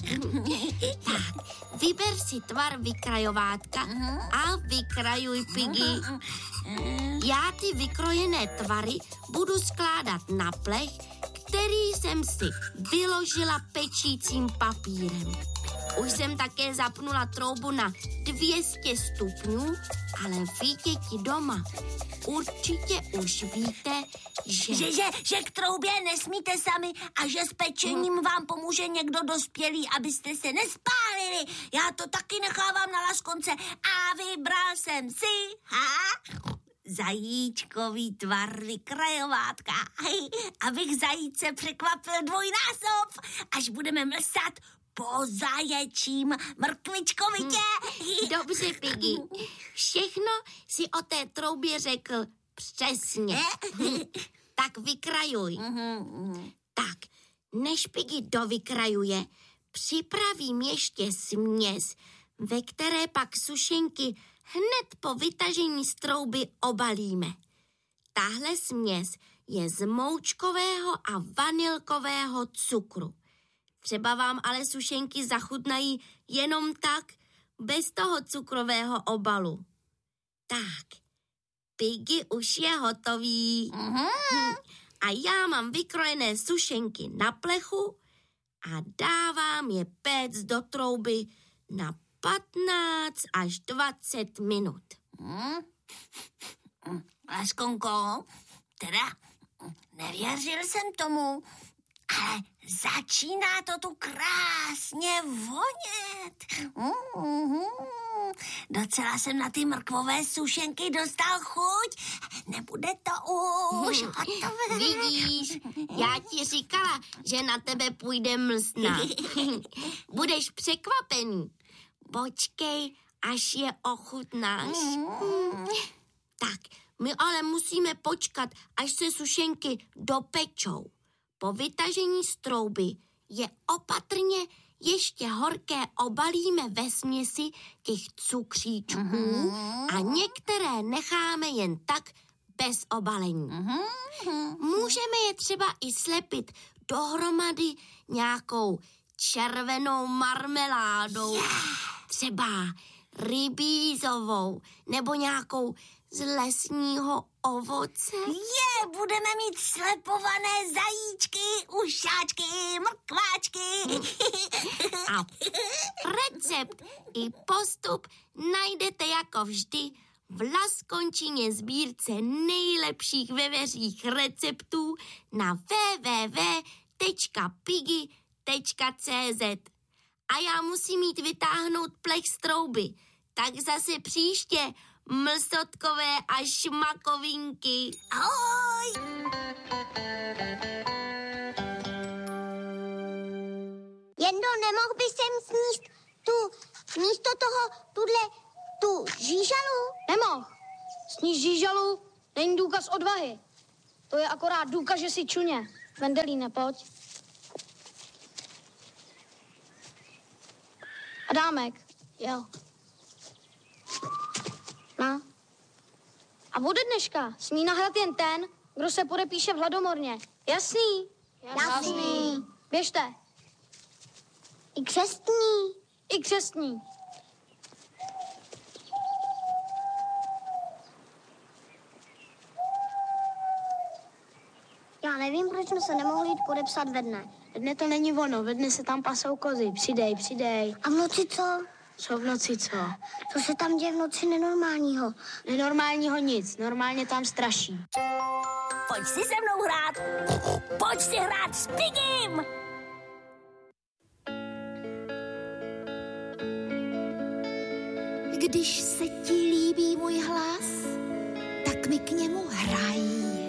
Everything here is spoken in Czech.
Tak, vyber si tvar vykrajovátka a vykrajuj, Piggy. Já ty vykrojené tvary budu skládat na plech, který jsem si vyložila pečícím papírem. Už jsem také zapnula troubu na 200 stupňů, ale vy, děti doma, určitě už víte, Že k troubě nesmíte sami a že s pečením vám pomůže někdo dospělý, abyste se nespálili. Já to taky nechávám na laskonce a vybral jsem si zajíčkový tvar vykrajovátka, abych zajíce překvapil dvojnásob, až budeme mlsat po zaječím mrkvičkovitě. Dobře, Piggy, všechno si o té troubě řekl přesně. Tak vykrajuj. Tak, než Piggy dovykrajuje, připravím ještě směs, ve které pak sušenky hned po vytažení z trouby obalíme. Tahle směs je z moučkového a vanilkového cukru. Třeba vám ale sušenky zachutnají jenom tak, bez toho cukrového obalu. Tak, Piggy už je hotový. A já mám vykrojené sušenky na plechu a dávám je péct do trouby na 15 až 20 minut. Laskonko, teda nevěřil jsem tomu, ale začíná to tu krásně vonět. Docela jsem na ty mrkvové sušenky dostal chuť. Nebude to už hotové. Vidíš, já ti říkala, že na tebe půjde mlsna. Budeš překvapený. Počkej, až je ochutnáš. Tak, my ale musíme počkat, až se sušenky dopečou. Po vytažení z trouby je opatrně ještě horké obalíme ve směsi těch cukříčků a některé necháme jen tak bez obalení. Můžeme je třeba i slepit dohromady nějakou červenou marmeládou, třeba rybízovou nebo nějakou z lesního ovoce. Budeme mít slepované zajíčky, ušáčky, mrkváčky. A recept i postup najdete jako vždy v Laskončině sbírce nejlepších veveřích receptů na www.piggy.cz. A já musím jít vytáhnout plech z trouby. Tak zase příště, mlsotkové a šmakovinky. Ahoj! Jendo, nemohl by sem sníst místo toho tu žížalu? Nemohl. Sníst žížalu není důkaz odvahy. To je akorát důkaz, že jsi čuně. Vendelíne, pojď. Adámek, jo. No. A ode dneška smí nahrát jen ten, kdo se podepíše v hladomorně. Jasný? Jasný. Běžte. I křestní. I křestní. Já nevím, proč jsme se nemohli jít podepsat ve dne. Ve dne to není ono, ve dne se tam pasou kozy. Přidej. A v noci co? Co v noci co? Co se tam děje v noci nenormálního? Nenormálního nic, normálně tam straší. Pojď si se mnou hrát. Pojď si hrát s Piggym. Když se ti líbí můj hlas, tak mi k němu hraj.